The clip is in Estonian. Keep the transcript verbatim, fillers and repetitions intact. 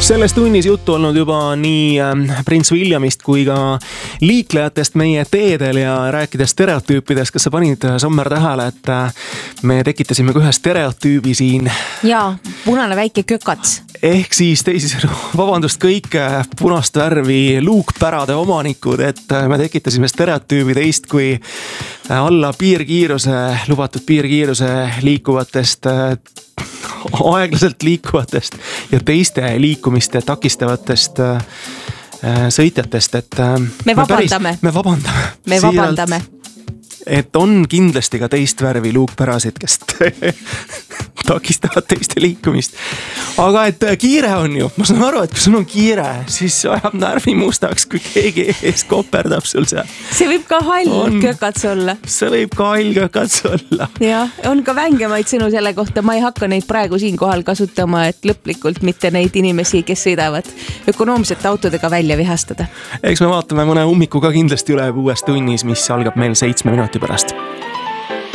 Selles tunnis juttu olnud juba nii Prince Williamist kui ka liiklejatest meie teedel ja rääkides stereotüüpidest. Kas sa panid, Sommer, tähele, et me tekitasime ka ühe stereotüübi siin? Jaa, punane väike kökats. Ehk siis teisisõnu, vabandust kõik punast värvi luukpärade omanikud, et me tekitasime stereotüübi teist kui alla piirkiiruse, lubatud piirkiiruse liikuvatest aeglaselt liikuvatest ja teiste liikumiste takistavatest äh, sõitjatest, et äh, me vabandame. Me, päris, me vabandame. Me vabandame. Et on kindlasti ka teist värvi luukpärasid, kes takistavad teiste liikumist. Aga et kiire on ju, ma saan aru, et kui sul on kiire, siis ajab närvi mustaks, kui keegi ees koperdab sul seal. See võib ka hall on, kökats olla. See võib ka hall kökats olla. Ja, on ka vängemaid sõnu selle kohta, ma ei hakka neid praegu siin kohal kasutama, et lõplikult mitte neid inimesi, kes sõidavad ökonoomsete autodega välja vihastada. Eks me vaatame mõne ummiku ka kindlasti üle uues tunnis, mis algab meil seitsme minuti pärast.